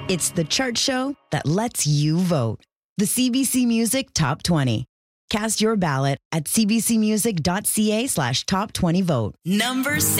It's the chart show that lets you vote. The CBC Music Top 20. Cast your ballot at cbcmusic.ca/top20vote. Number 6.